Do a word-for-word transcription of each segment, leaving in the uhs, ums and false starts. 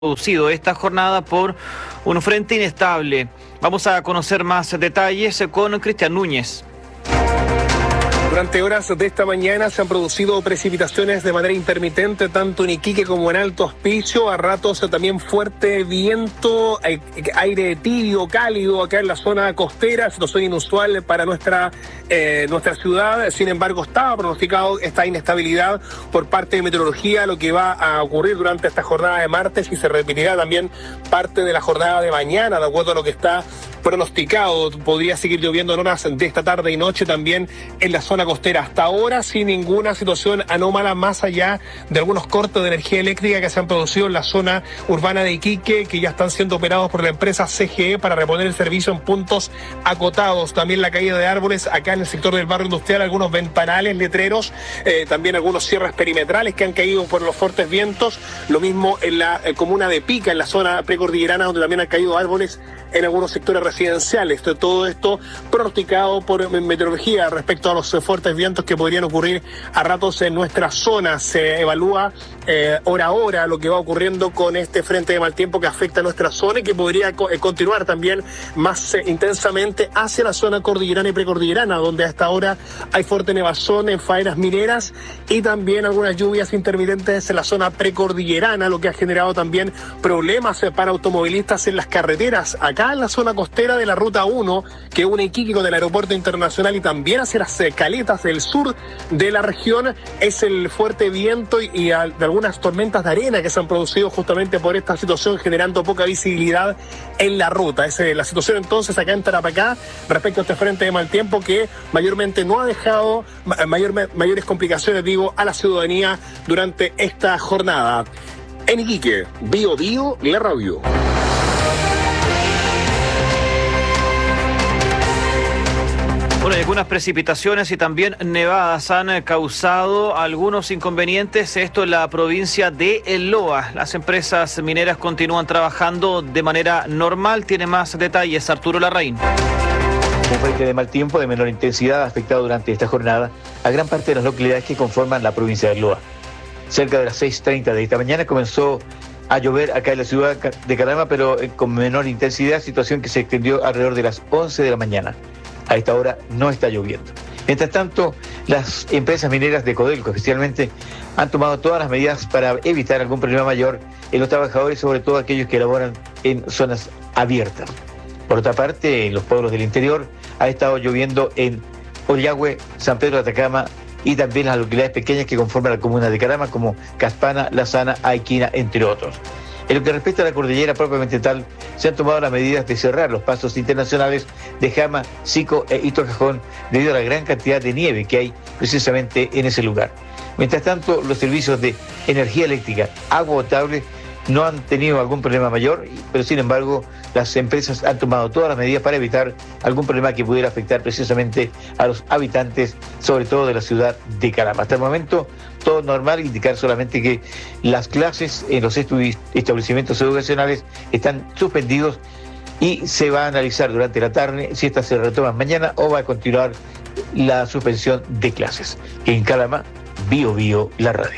producido esta jornada por un frente inestable. Vamos a conocer más detalles con Cristian Núñez. Durante horas de esta mañana se han producido precipitaciones de manera intermitente, tanto en Iquique como en Alto Hospicio. A ratos también fuerte viento, aire tibio, cálido acá en la zona costera, situación inusual para nuestra, eh, nuestra ciudad. Sin embargo, estaba pronosticado esta inestabilidad por parte de meteorología, lo que va a ocurrir durante esta jornada de martes y se repetirá también parte de la jornada de mañana, de acuerdo a lo que está pronosticado. Podría seguir lloviendo en horas de esta tarde y noche también en la zona costera. Hasta ahora sin ninguna situación anómala más allá de algunos cortes de energía eléctrica que se han producido en la zona urbana de Iquique, que ya están siendo operados por la empresa C G E para reponer el servicio en puntos acotados. También la caída de árboles acá en el sector del barrio industrial, algunos ventanales, letreros, eh, también algunos cierres perimetrales que han caído por los fuertes vientos. Lo mismo en la eh, comuna de Pica, en la zona precordillerana, donde también han caído árboles en algunos sectores residenciales. Todo esto pronosticado por meteorología respecto a los fuertes vientos que podrían ocurrir a ratos en nuestra zona. Se evalúa eh, hora a hora lo que va ocurriendo con este frente de mal tiempo que afecta a nuestra zona y que podría co- continuar también más eh, intensamente hacia la zona cordillerana y precordillerana, donde hasta ahora hay fuerte nevazón en faenas mineras y también algunas lluvias intermitentes en la zona precordillerana, lo que ha generado también problemas eh, para automovilistas en las carreteras acá en la zona costera de la Ruta uno, que une Iquique con el aeropuerto internacional y también hacia las caletas del sur de la región. Es el fuerte viento y, y de algunas tormentas de arena que se han producido justamente por esta situación, generando poca visibilidad en la ruta. Esa es la situación entonces acá en Tarapacá respecto a este frente de mal tiempo que mayormente no ha dejado mayor, mayores complicaciones, digo, a la ciudadanía durante esta jornada. En Iquique, Bio Bio, la radio. Bueno, algunas precipitaciones y también nevadas han causado algunos inconvenientes, esto en la provincia de El Loa. Las empresas mineras continúan trabajando de manera normal. Tiene más detalles Arturo Larraín. Un frente de mal tiempo de menor intensidad ha afectado durante esta jornada a gran parte de las localidades que conforman la provincia de El Loa. Cerca de las seis treinta de esta mañana comenzó a llover acá en la ciudad de Calama, pero con menor intensidad, situación que se extendió alrededor de las once de la mañana. A esta hora no está lloviendo. Mientras tanto, las empresas mineras de Codelco especialmente han tomado todas las medidas para evitar algún problema mayor en los trabajadores, sobre todo aquellos que laboran en zonas abiertas. Por otra parte, en los pueblos del interior ha estado lloviendo en Ollagüe, San Pedro de Atacama y también las localidades pequeñas que conforman la comuna de Calama, como Caspana, La Sana, Aiquina, entre otros. En lo que respecta a la cordillera propiamente tal, se han tomado las medidas de cerrar los pasos internacionales de Jama, Sico e Ito Cajón debido a la gran cantidad de nieve que hay precisamente en ese lugar. Mientras tanto, los servicios de energía eléctrica, agua potable, no han tenido algún problema mayor, pero sin embargo las empresas han tomado todas las medidas para evitar algún problema que pudiera afectar precisamente a los habitantes, sobre todo de la ciudad de Calama. Hasta el momento todo normal, indicar solamente que las clases en los estu- establecimientos educacionales están suspendidos y se va a analizar durante la tarde si estas se retoman mañana o va a continuar la suspensión de clases. En Calama, Bio Bio, la radio.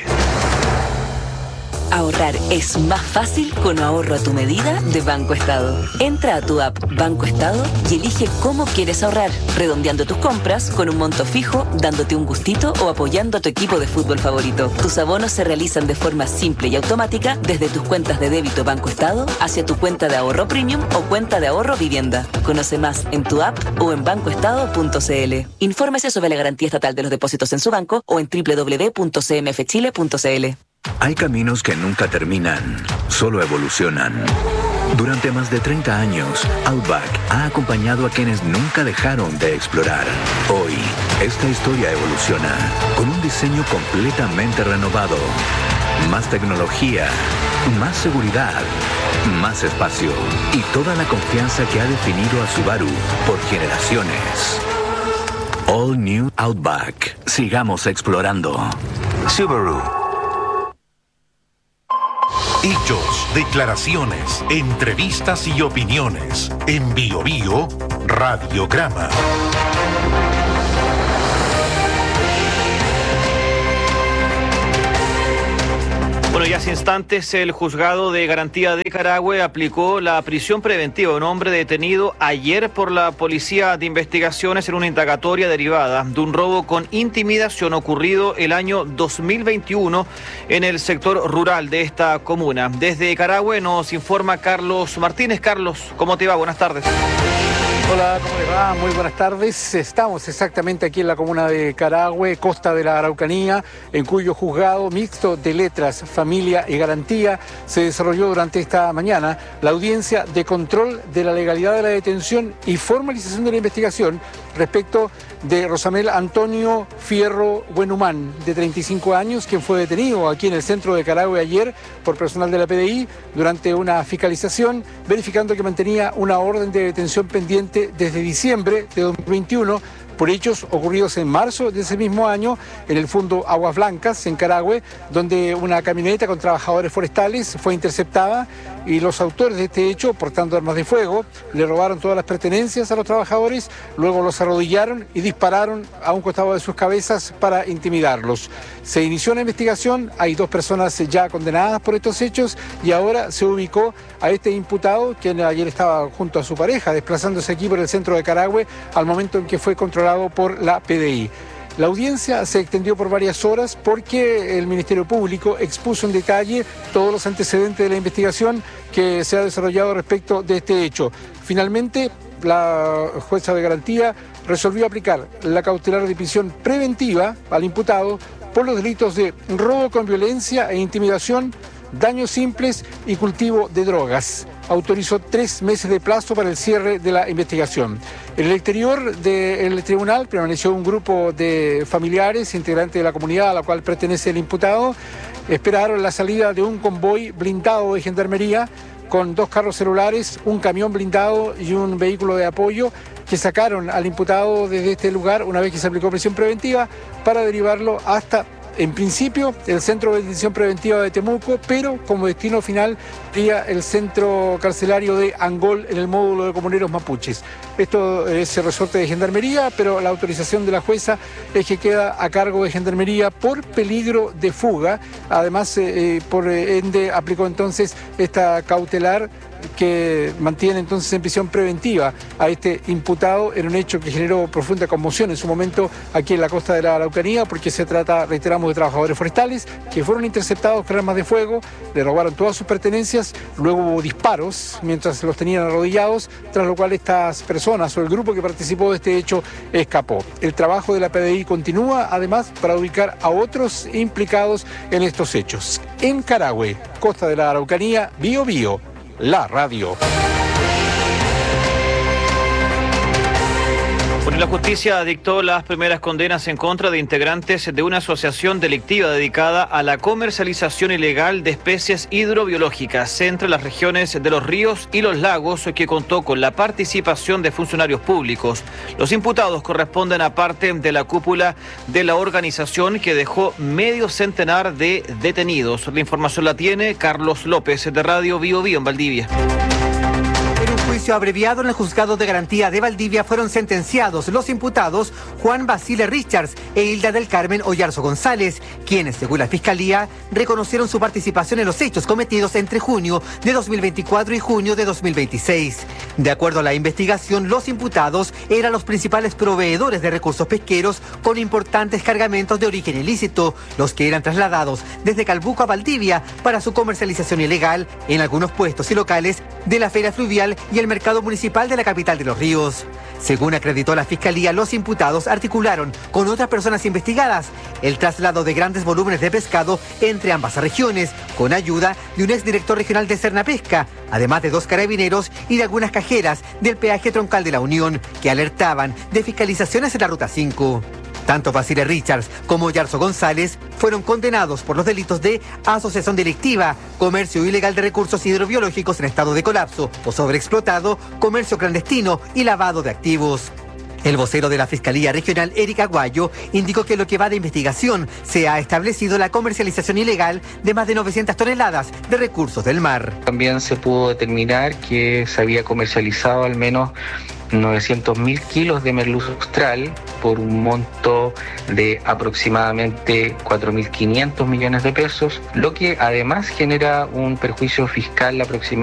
Ahorrar es más fácil con ahorro a tu medida de Banco Estado. Entra a tu app Banco Estado y elige cómo quieres ahorrar, redondeando tus compras con un monto fijo, dándote un gustito o apoyando a tu equipo de fútbol favorito. Tus abonos se realizan de forma simple y automática desde tus cuentas de débito Banco Estado hacia tu cuenta de ahorro premium o cuenta de ahorro vivienda. Conoce más en tu app o en banco estado punto c l. Infórmese sobre la garantía estatal de los depósitos en su banco o en doble u doble u doble u punto c m f chile punto c l. Hay caminos que nunca terminan, solo evolucionan. Durante más de treinta años, Outback ha acompañado a quienes nunca dejaron de explorar. Hoy, esta historia evoluciona con un diseño completamente renovado. Más tecnología, más seguridad, más espacio y toda la confianza que ha definido a Subaru por generaciones. All New Outback. Sigamos explorando. Subaru. Hechos, declaraciones, entrevistas y opiniones. En Bio Bio, Radiograma. Bueno, ya hace instantes el juzgado de garantía de Carahue aplicó la prisión preventiva a un hombre detenido ayer por la Policía de Investigaciones en una indagatoria derivada de un robo con intimidación ocurrido el año dos mil veintiuno en el sector rural de esta comuna. Desde Carahue nos informa Carlos Martínez. Carlos, ¿cómo te va? Buenas tardes. Hola, ¿cómo les va? Muy buenas tardes. Estamos exactamente aquí en la comuna de Carahue, costa de la Araucanía, en cuyo juzgado mixto de letras, familia y garantía se desarrolló durante esta mañana la audiencia de control de la legalidad de la detención y formalización de la investigación respecto de Rosamel Antonio Fierro Buenhumán, de treinta y cinco años, quien fue detenido aquí en el centro de Carahue ayer por personal de la P D I durante una fiscalización, verificando que mantenía una orden de detención pendiente desde diciembre de dos mil veintiuno por hechos ocurridos en marzo de ese mismo año en el fondo Aguas Blancas, en Carahue, donde una camioneta con trabajadores forestales fue interceptada y los autores de este hecho, portando armas de fuego, le robaron todas las pertenencias a los trabajadores, luego los arrodillaron y dispararon a un costado de sus cabezas para intimidarlos. Se inició una investigación, hay dos personas ya condenadas por estos hechos y ahora se ubicó a este imputado, quien ayer estaba junto a su pareja, desplazándose aquí por el centro de Carahue al momento en que fue controlado por la P D I. La audiencia se extendió por varias horas porque el Ministerio Público expuso en detalle todos los antecedentes de la investigación que se ha desarrollado respecto de este hecho. Finalmente, la jueza de garantía resolvió aplicar la cautelar de prisión preventiva al imputado por los delitos de robo con violencia e intimidación, daños simples y cultivo de drogas. Autorizó tres meses de plazo para el cierre de la investigación. En el exterior del tribunal permaneció un grupo de familiares, integrantes de la comunidad a la cual pertenece el imputado. Esperaron la salida de un convoy blindado de gendarmería con dos carros celulares, un camión blindado y un vehículo de apoyo que sacaron al imputado desde este lugar una vez que se aplicó prisión preventiva para derivarlo hasta, en principio, el Centro de Detención Preventiva de Temuco, pero como destino final sería el centro carcelario de Angol en el módulo de comuneros mapuches. Esto es el resorte de Gendarmería, pero la autorización de la jueza es que queda a cargo de Gendarmería por peligro de fuga. Además, eh, por ende, aplicó entonces esta cautelar que mantiene entonces en prisión preventiva a este imputado en un hecho que generó profunda conmoción en su momento aquí en la costa de la Araucanía, porque se trata, reiteramos, de trabajadores forestales que fueron interceptados con armas de fuego, le robaron todas sus pertenencias, luego hubo disparos mientras los tenían arrodillados, tras lo cual estas personas o el grupo que participó de este hecho escapó. El trabajo de la P D I continúa, además, para ubicar a otros implicados en estos hechos. En Carahue, costa de la Araucanía, Bío Bío, la radio. Bueno, la justicia dictó las primeras condenas en contra de integrantes de una asociación delictiva dedicada a la comercialización ilegal de especies hidrobiológicas entre las regiones de los ríos y los lagos, que contó con la participación de funcionarios públicos. Los imputados corresponden a parte de la cúpula de la organización, que dejó medio centenar de detenidos. La información la tiene Carlos López, de Radio Bío Bío en Valdivia. En un juicio abreviado en el juzgado de garantía de Valdivia fueron sentenciados los imputados Juan Basile Richards e Hilda del Carmen Oyarzo González, quienes, según la Fiscalía, reconocieron su participación en los hechos cometidos entre junio de dos mil veinticuatro y junio de dos mil veintiséis. De acuerdo a la investigación, los imputados eran los principales proveedores de recursos pesqueros con importantes cargamentos de origen ilícito, los que eran trasladados desde Calbuco a Valdivia para su comercialización ilegal en algunos puestos y locales de la feria fluvial y el mercado municipal de la capital de Los Ríos. Según acreditó la Fiscalía, los imputados articularon con otras personas investigadas el traslado de grandes volúmenes de pescado entre ambas regiones, con ayuda de un exdirector regional de Cernapesca, además de dos carabineros y de algunas cajeras del peaje troncal de la Unión, que alertaban de fiscalizaciones en la Ruta cinco. Tanto Basile Richards como Oyarzo González fueron condenados por los delitos de asociación delictiva, comercio ilegal de recursos hidrobiológicos en estado de colapso o sobreexplotado, comercio clandestino y lavado de activos. El vocero de la Fiscalía Regional, Eric Aguayo, indicó que en lo que va de investigación se ha establecido la comercialización ilegal de más de novecientas toneladas de recursos del mar. También se pudo determinar que se había comercializado al menos novecientos mil kilos de merluza austral por un monto de aproximadamente cuatro mil quinientos millones de pesos, lo que además genera un perjuicio fiscal aproximado